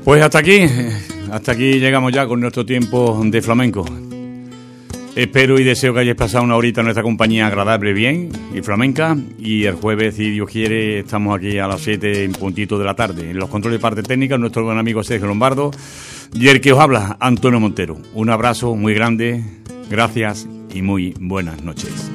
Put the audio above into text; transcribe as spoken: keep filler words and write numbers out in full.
Pues hasta aquí, hasta aquí llegamos ya con nuestro tiempo de flamenco. Espero y deseo que hayáis pasado una horita en nuestra compañía agradable, bien y flamenca. Y el jueves, si Dios quiere, estamos aquí a las siete en puntito de la tarde. En los controles de parte técnica, nuestro buen amigo Sergio Lombardo. Y el que os habla, Antonio Montero. Un abrazo muy grande, gracias y muy buenas noches.